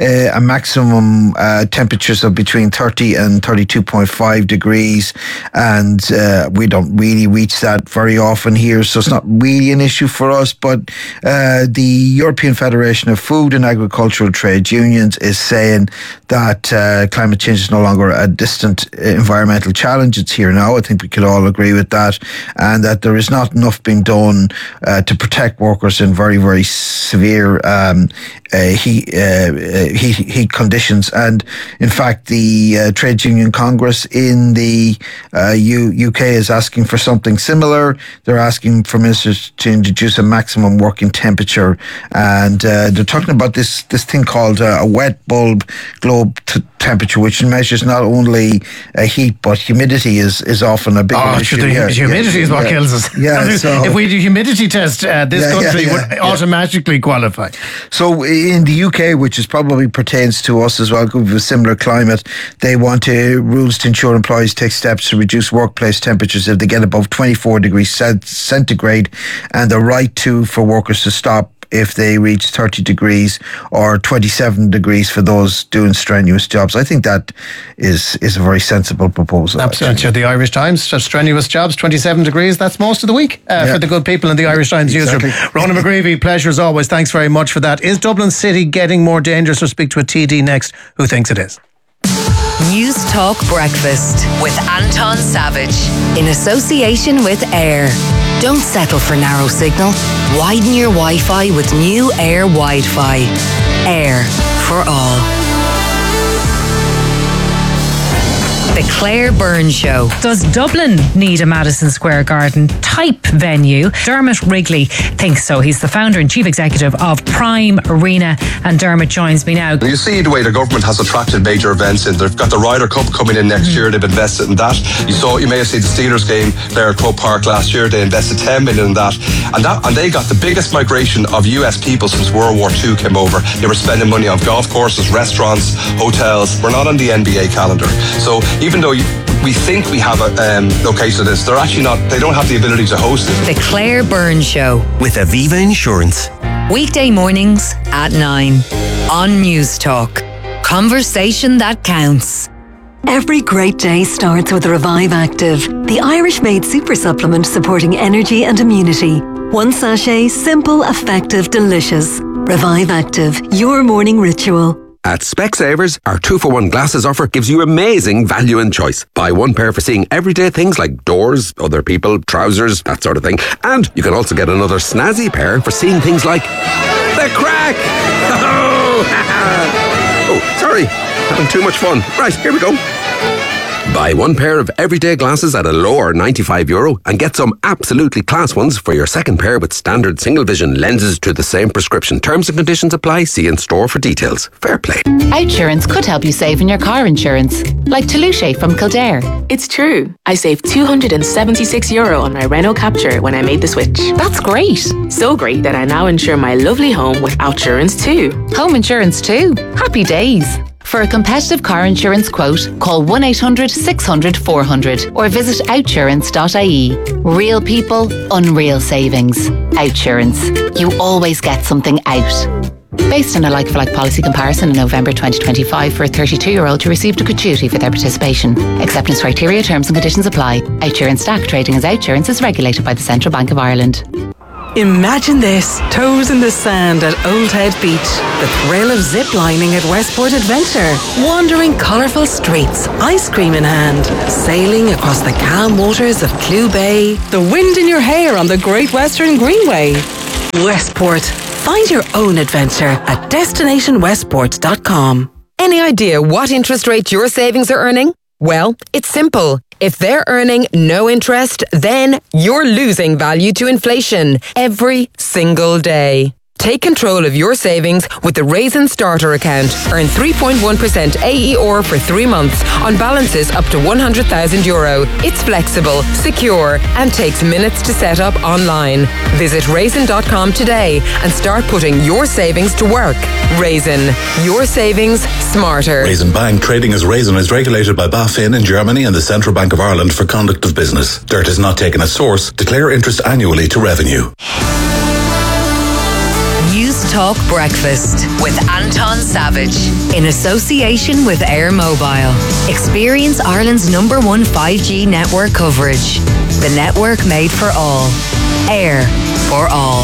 maximum temperatures of between 30 and 32.5 degrees, and we don't really reach that very often here, so it's not really an issue for us. But the European Federation of Food and Agricultural Trade Unions is saying that climate change is no longer a distant environmental challenge. It's here now. I think we could all agree with that, and that there is not enough being done to protect workers in very, very severe heat conditions. And in fact, the Trade Union Congress in the UK is asking for something similar. They're asking for ministers to introduce a maximum working temperature, and they're talking about this thing called a wet bulb globe temperature, which measures not only heat but humidity is often a big issue. Humidity is what kills us. Yeah, so if we do humidity test, this country would automatically qualify. So in the UK, which is probably pertains to us as well, with a similar climate, they want rules to ensure employees take steps to reduce workplace temperatures if they get above 24 degrees centigrade, and the right for workers to stop if they reach 30 degrees or 27 degrees for those doing strenuous jobs. I think that is a very sensible proposal. Absolutely. The Irish Times, strenuous jobs, 27 degrees, that's most of the week for the good people in the Irish Times newsroom. Ronan McGreevy, pleasure as always. Thanks very much for that. Is Dublin City getting more dangerous? We'll speak to a TD next who thinks it is. News Talk Breakfast with Anton Savage in association with Air. Don't settle for narrow signal. Widen your Wi-Fi with new Air Wi-Fi. Air for all. The Claire Byrne Show. Does Dublin need a Madison Square Garden type venue? Dermot Wrigley thinks so. He's the founder and chief executive of Prime Arena, and Dermot joins me now. You see the way the government has attracted major events in. They've got the Ryder Cup coming in next year. They've invested in that. You may have seen the Steelers game there at Croke Park last year. They invested 10 million in that. And they got the biggest migration of US people since World War II came over. They were spending money on golf courses, restaurants, hotels. We're not on the NBA calendar. So even though we think we have a location of this, they're actually not. They don't have the ability to host it. The Claire Byrne Show with Aviva Insurance. Weekday mornings at 9 on News Talk. Conversation that counts. Every great day starts with Revive Active, the Irish-made super supplement supporting energy and immunity. One sachet, simple, effective, delicious. Revive Active, your morning ritual. At Specsavers, our 2-for-1 glasses offer gives you amazing value and choice. Buy one pair for seeing everyday things like doors, other people, trousers, that sort of thing. And you can also get another snazzy pair for seeing things like the crack. Oh, sorry, having too much fun. Right, here we go. Buy one pair of everyday glasses at a lower €95 and get some absolutely class ones for your second pair with standard single vision lenses to the same prescription. Terms and conditions apply. See in store for details. Fair play. Outsurance could help you save on your car insurance. Like Toulouse from Kildare. It's true. I saved €276 on my Renault Capture when I made the switch. That's great. So great that I now insure my lovely home with Outsurance too. Home insurance too. Happy days. For a competitive car insurance quote, call 1-800-600-400 or visit outsurance.ie. Real people, unreal savings. Outsurance. You always get something out. Based on a like-for-like policy comparison in November 2025 for a 32-year-old who received a gratuity for their participation. Acceptance criteria, terms and conditions apply. Outsurance Stack trading as Outsurance is regulated by the Central Bank of Ireland. Imagine this, toes in the sand at Old Head Beach, the thrill of zip-lining at Westport Adventure, wandering colourful streets, ice cream in hand, sailing across the calm waters of Clew Bay, the wind in your hair on the Great Western Greenway. Westport. Find your own adventure at destinationwestport.com. Any idea what interest rate your savings are earning? Well, it's simple. If they're earning no interest, then you're losing value to inflation every single day. Take control of your savings with the Raisin Starter account. Earn 3.1% AER for 3 months on balances up to €100,000. It's flexible, secure, and takes minutes to set up online. Visit raisin.com today and start putting your savings to work. Raisin, your savings smarter. Raisin Bank trading as Raisin is regulated by BaFin in Germany and the Central Bank of Ireland for conduct of business. Dirt is not taken as source. Declare interest annually to revenue. News Talk Breakfast with Anton Savage in association with Air Mobile. Experience Ireland's #1 5G network coverage. The network made for all. Air for all.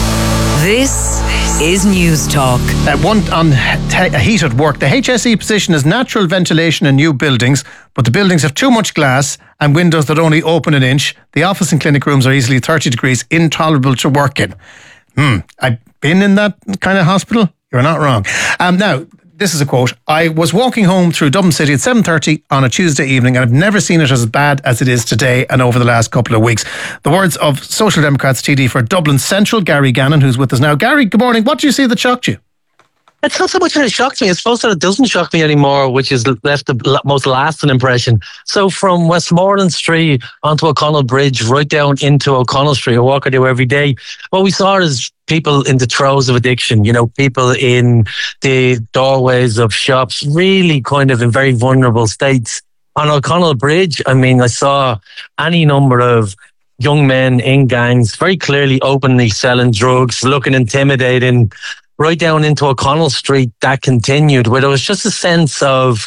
This is News Talk. One on heat at work. The HSE position is natural ventilation in new buildings, but the buildings have too much glass and windows that only open an inch. The office and clinic rooms are easily 30 degrees, intolerable to work in. I've been in that kind of hospital. You're not wrong. Now, this is a quote. I was walking home through Dublin City at 7:30 on a Tuesday evening, and I've never seen it as bad as it is today and over the last couple of weeks. The words of Social Democrats TD for Dublin Central, Gary Gannon, who's with us now. Gary, good morning. What do you see that shocked you? It's not so much that it shocked me. It's supposed that it doesn't shock me anymore, which has left the most lasting impression. So from Westmoreland Street onto O'Connell Bridge, right down into O'Connell Street, a walk I do every day, what we saw is people in the throes of addiction, people in the doorways of shops, really kind of in very vulnerable states. On O'Connell Bridge, I saw any number of young men in gangs, very clearly openly selling drugs, looking intimidating. Right down into O'Connell Street, that continued, where there was just a sense of,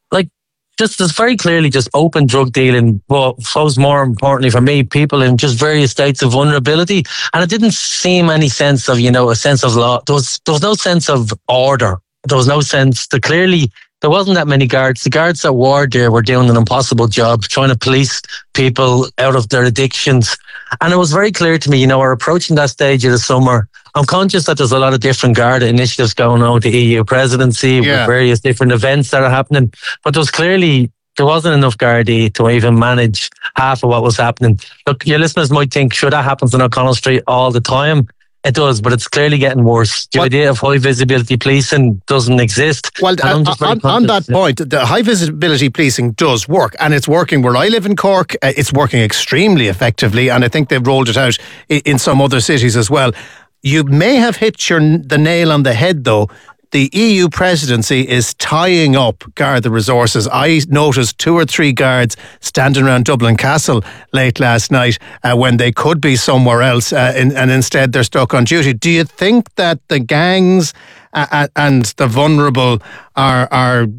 just as very clearly just open drug dealing, but I suppose more importantly for me, people in just various states of vulnerability. And it didn't seem any sense of, a sense of law. There was no sense of order. There was no sense that clearly there wasn't that many guards. The guards that were there were doing an impossible job trying to police people out of their addictions. And it was very clear to me, we're approaching that stage of the summer. I'm conscious that there's a lot of different Garda initiatives going on with the EU presidency, with various different events that are happening. But there wasn't enough Gardaí to even manage half of what was happening. Look, your listeners might think, sure, that happens on O'Connell Street all the time. It does, but it's clearly getting worse. The idea of high visibility policing doesn't exist. Well, on that point, the high visibility policing does work, and it's working where I live in Cork. It's working extremely effectively, and I think they've rolled it out in some other cities as well. You may have hit the nail on the head, though. The EU presidency is tying up Garda resources. I noticed 2 or 3 guards standing around Dublin Castle late last night when they could be somewhere else, and instead they're stuck on duty. Do you think that the gangs and the vulnerable are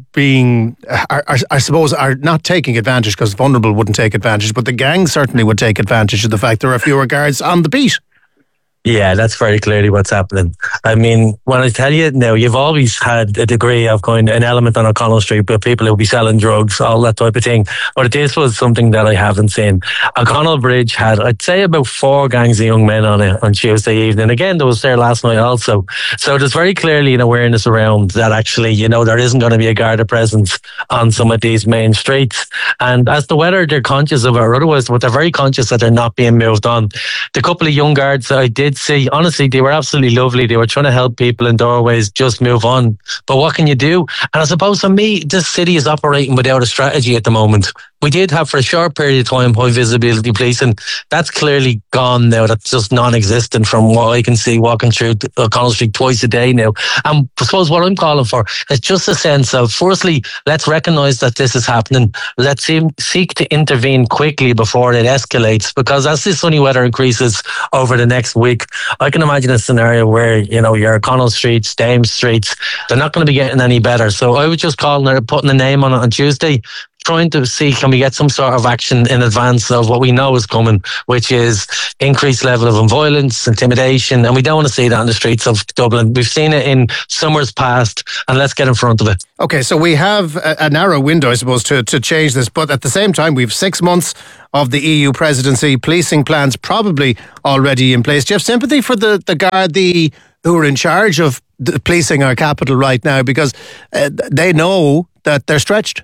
not taking advantage, because vulnerable wouldn't take advantage, but the gangs certainly would take advantage of the fact there are fewer guards on the beat? Yeah, that's very clearly what's happening. I mean, when I tell you now, you've always had a degree of kind of an element on O'Connell Street, but people who'll be selling drugs, all that type of thing. But this was something that I haven't seen. O'Connell Bridge had, I'd say, about 4 gangs of young men on it on Tuesday evening. Again, there was there last night also. So there's very clearly an awareness around that actually, you know, there isn't going to be a Garda presence on some of these main streets. And as to whether they're conscious of it or otherwise, but they're very conscious that they're not being moved on. The couple of young guards that I did see, honestly, they were absolutely lovely. They were trying to help people in doorways just move on. But what can you do? And I suppose for me, this city is operating without a strategy at the moment. We did have for a short period of time high visibility policing. That's clearly gone now. That's just non-existent from what I can see walking through O'Connell Street twice a day now. And I suppose what I'm calling for is just a sense of, firstly, let's recognise that this is happening. Let's seek to intervene quickly before it escalates, because as this sunny weather increases over the next week, I can imagine a scenario where, you know, your O'Connell Streets, Dames Streets, they're not going to be getting any better. So I was just putting a name on it on Tuesday, trying to see can we get some sort of action in advance of what we know is coming, which is increased level of violence, intimidation, and we don't want to see that on the streets of Dublin. We've seen it in summers past, and let's get in front of it. Okay, so we have a narrow window, I suppose, to change this, but at the same time, we've 6 months of the EU presidency, policing plans probably already in place. Do you have sympathy for the Gardaí who are in charge of policing our capital right now, because they know that they're stretched?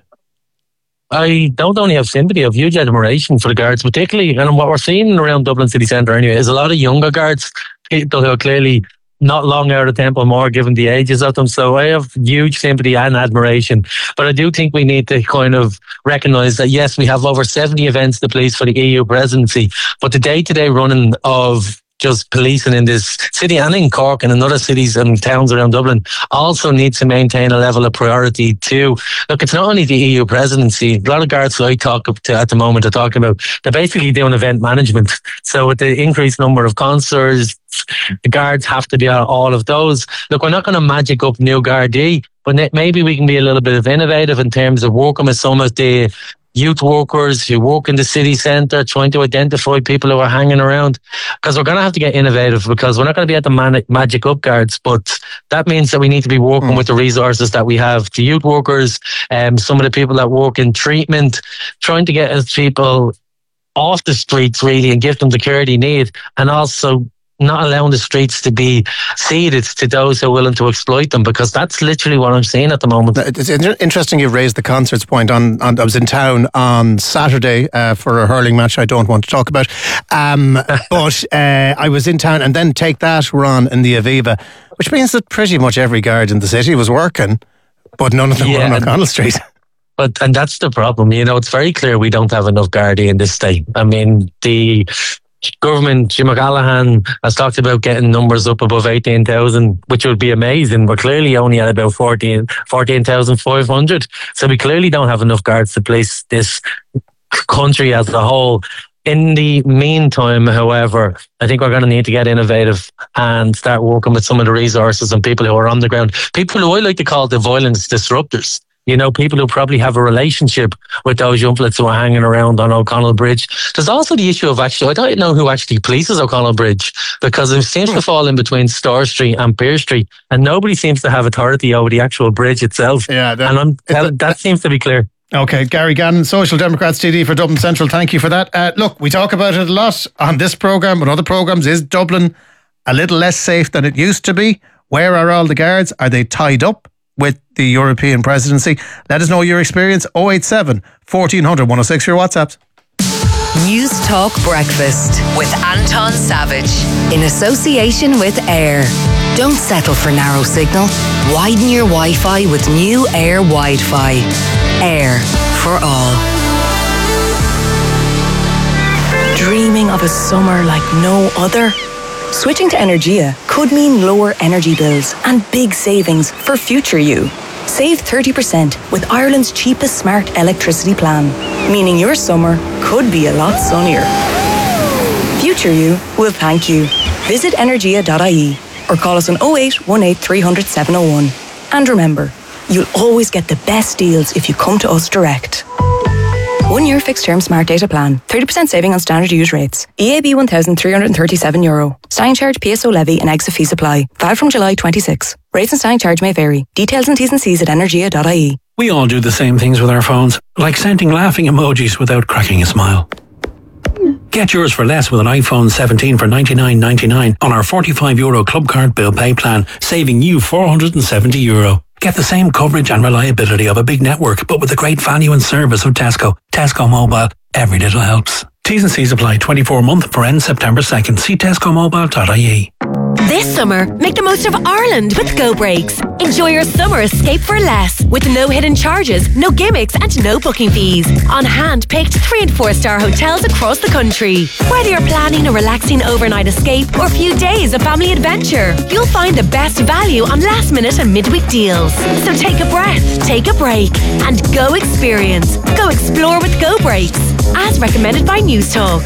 I don't only have sympathy, I have huge admiration for the guards, particularly, and what we're seeing around Dublin city centre anyway, is a lot of younger guards, people who are clearly not long out of Templemore given the ages of them. So I have huge sympathy and admiration. But I do think we need to kind of recognise that, yes, we have over 70 events to police for the EU presidency, but the day-to-day running of just policing in this city and in Cork and in other cities and towns around Dublin also needs to maintain a level of priority too. Look, it's not only the EU presidency. A lot of guards that I talk to at the moment are talking about, they're basically doing event management. So with the increased number of concerts, the guards have to be on all of those. Look, we're not going to magic up new Gardaí, but maybe we can be a little bit of innovative in terms of working with some of the youth workers who work in the city centre, trying to identify people who are hanging around. Because we're going to have to get innovative, because we're not going to be at the magic up guards, but that means that we need to be working with the resources that we have. The youth workers, some of the people that work in treatment, trying to get us people off the streets really and give them the care they need, and also not allowing the streets to be ceded to those who are willing to exploit them, because that's literally what I'm seeing at the moment. It's interesting you've raised the concerts point. I was in town on Saturday for a hurling match I don't want to talk about, but I was in town, and then Take That were on in the Aviva, which means that pretty much every guard in the city was working, but none of them were on O'Connell Street. And that's the problem. You know, it's very clear we don't have enough Gardaí in this state. I mean, the government, Jim O'Callaghan, has talked about getting numbers up above 18,000, which would be amazing. We're clearly only at about 14,500. So we clearly don't have enough guards to police this country as a whole. In the meantime, however, I think we're going to need to get innovative and start working with some of the resources and people who are on the ground. People who I like to call the violence disruptors. You know, people who probably have a relationship with those youngbloods who are hanging around on O'Connell Bridge. There's also the issue of actually, I don't know who actually polices O'Connell Bridge, because it seems to fall in between Store Street and Pearse Street, and nobody seems to have authority over the actual bridge itself. Yeah, that seems to be clear. Okay, Gary Gannon, Social Democrats TD for Dublin Central, thank you for that. Look, we talk about it a lot on this programme and other programmes. Is Dublin a little less safe than it used to be? Where are all the guards? Are they tied up with the European presidency? Let us know your experience. 087 1400 106, your WhatsApps. News Talk Breakfast with Anton Savage in association with Air. Don't settle for narrow signal. Widen your Wi-Fi with new Air Wi-Fi. Air for all. Dreaming of a summer like no other? Switching to Energia could mean lower energy bills and big savings for future you. Save 30% with Ireland's cheapest smart electricity plan, meaning your summer could be a lot sunnier. Future you will thank you. Visit energia.ie or call us on 0818 300 701. And remember, you'll always get the best deals if you come to us direct. 1-year fixed-term smart data plan. 30% saving on standard use rates. EAB €1,337. Standing charge PSO levy and exit fees apply. Valid from July 26. Rates and standing charge may vary. Details and T's and C's at energia.ie. We all do the same things with our phones, like sending laughing emojis without cracking a smile. Get yours for less with an iPhone 17 for €99.99 on our €45 Club Card Bill Pay plan, saving you €470. Get the same coverage and reliability of a big network, but with the great value and service of Tesco. Tesco Mobile. Every little helps. T's and C's apply. 24-month for end September 2nd. See tescomobile.ie. This summer, make the most of Ireland with Go Breaks. Enjoy your summer escape for less, with no hidden charges, no gimmicks and no booking fees. On hand-picked 3- and 4-star hotels across the country. Whether you're planning a relaxing overnight escape or a few days of family adventure, you'll find the best value on last-minute and midweek deals. So take a breath, take a break, and go experience. Go explore with Go Breaks, as recommended by News Talk.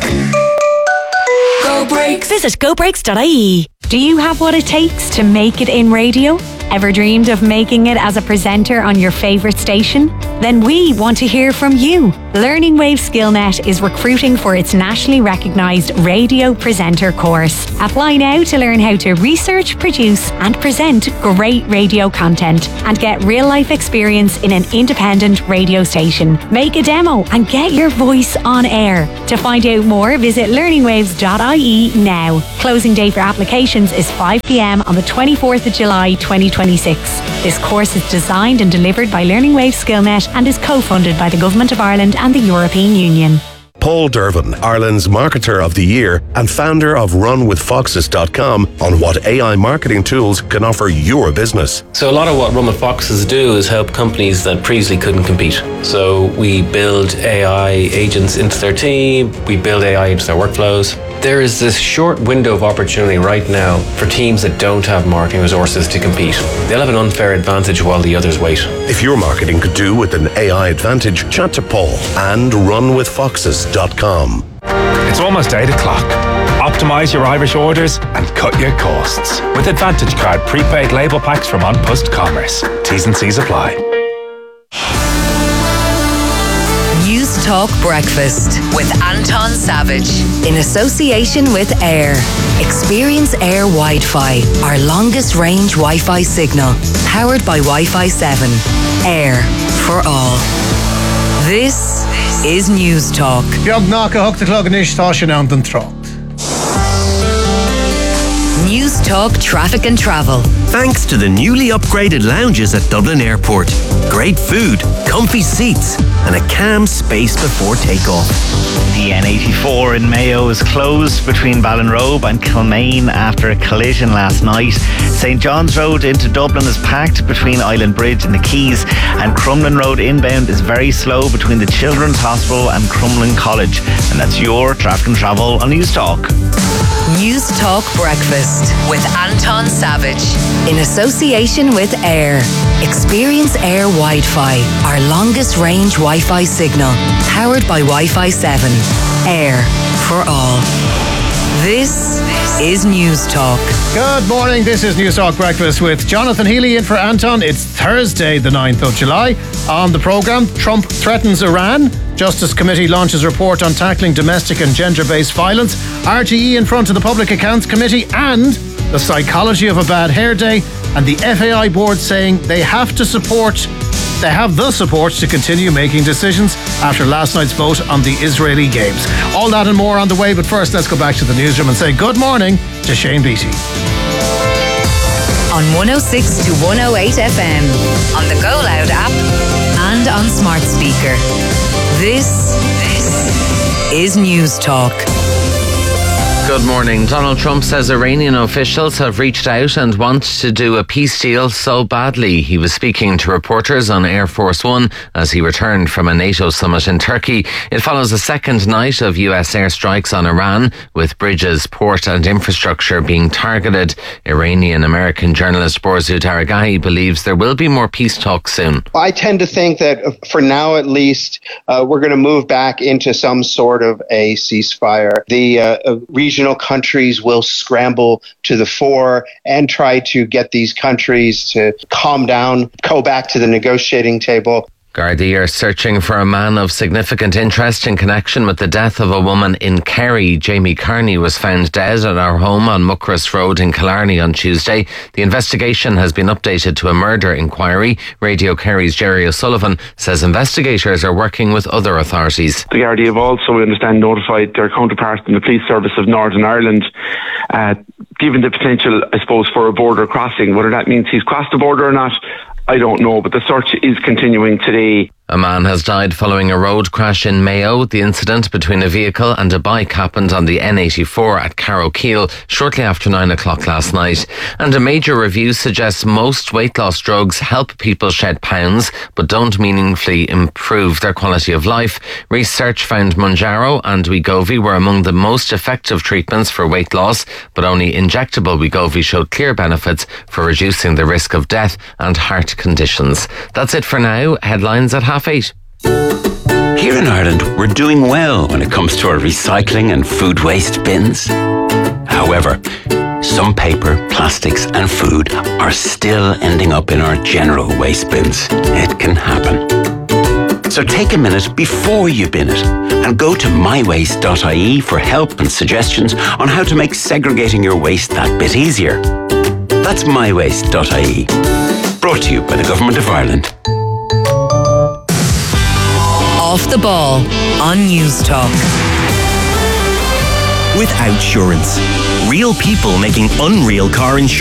Go Breaks. Visit gobreaks.ie. Do you have what it takes to make it in radio? Ever dreamed of making it as a presenter on your favourite station? Then we want to hear from you. Learning Wave SkillNet is recruiting for its nationally recognised radio presenter course. Apply now to learn how to research, produce and present great radio content and get real-life experience in an independent radio station. Make a demo and get your voice on air. To find out more, visit learningwaves.ie now. Closing date for applications is 5 p.m. on the 24th of July 2026. This course is designed and delivered by Learning Wave SkillNet and is co-funded by the Government of Ireland and the European Union. Paul Dervin, Ireland's Marketer of the Year and founder of RunWithFoxes.com, on what AI marketing tools can offer your business. So a lot of what Run With Foxes do is help companies that previously couldn't compete. So we build AI agents into their team, we build AI into their workflows. There is this short window of opportunity right now for teams that don't have marketing resources to compete. They'll have an unfair advantage while the others wait. If your marketing could do with an AI advantage, chat to Paul and RunWithFoxes.com. It's almost 8 o'clock. Optimise your Irish orders and cut your costs with Advantage Card prepaid label packs from On Post Commerce. T's and C's apply. News Talk Breakfast with Anton Savage in association with Air. Experience Air Wi-Fi, our longest range Wi-Fi signal, powered by Wi-Fi 7. Air for all. This is News Talk. Beag nach a thugta clog inis tá sin an den trácht. News Talk Traffic and Travel. Thanks to the newly upgraded lounges at Dublin Airport. Great food, comfy seats, and a calm space before takeoff. The N84 in Mayo is closed between Ballinrobe and Kilmaine after a collision last night. St John's Road into Dublin is packed between Island Bridge and the Quays, and Crumlin Road inbound is very slow between the Children's Hospital and Crumlin College. And that's your Traffic and Travel on News Talk. News Talk Breakfast with Anton Savage in association with Air. Experience Air Wi-Fi, our longest range Wi-Fi signal, powered by Wi-Fi 7. Air for all. This is News Talk. Good morning, this is News Talk Breakfast with Jonathan Healy in for Anton. It's Thursday the 9th of July. On the programme, Trump threatens Iran. Justice Committee launches report on tackling domestic and gender-based violence. RTE in front of the Public Accounts Committee, and the psychology of a bad hair day, and the FAI board saying they have the support to continue making decisions after last night's vote on the Israeli Games. All that and more on the way, but first let's go back to the newsroom and say good morning to Shane Beattie. On 106 to 108 FM, on the Go Loud app, and on smart speaker. This is News Talk. Good morning. Donald Trump says Iranian officials have reached out and want to do a peace deal so badly. He was speaking to reporters on Air Force One as he returned from a NATO summit in Turkey. It follows a second night of US airstrikes on Iran, with bridges, port and infrastructure being targeted. Iranian-American journalist Borzu Daragahi believes there will be more peace talks soon. I tend to think that for now at least, we're going to move back into some sort of a ceasefire. The regional countries will scramble to the fore and try to get these countries to calm down, go back to the negotiating table. Gardaí are searching for a man of significant interest in connection with the death of a woman in Kerry. Jamie Carney was found dead at our home on Muckross Road in Killarney on Tuesday. The investigation has been updated to a murder inquiry. Radio Kerry's Jerry O'Sullivan says investigators are working with other authorities. The Gardaí have also, we understand, notified their counterparts in the Police Service of Northern Ireland, given the potential, I suppose, for a border crossing. Whether that means he's crossed the border or not, I don't know, but the search is continuing today. A man has died following a road crash in Mayo. The incident between a vehicle and a bike happened on the N84 at Carrowkeel shortly after 9 o'clock last night. And a major review suggests most weight loss drugs help people shed pounds but don't meaningfully improve their quality of life. Research found Mounjaro and Wegovy were among the most effective treatments for weight loss, but only injectable Wegovy showed clear benefits for reducing the risk of death and heart conditions. That's it for now. Headlines at 8:30. Here in Ireland, we're doing well when it comes to our recycling and food waste bins. However, some paper, plastics and food are still ending up in our general waste bins. It can happen. So take a minute before you bin it and go to mywaste.ie for help and suggestions on how to make segregating your waste that bit easier. That's mywaste.ie. Brought to you by the Government of Ireland. Off the Ball on News Talk. With Outsurance. Real people making unreal car insurance.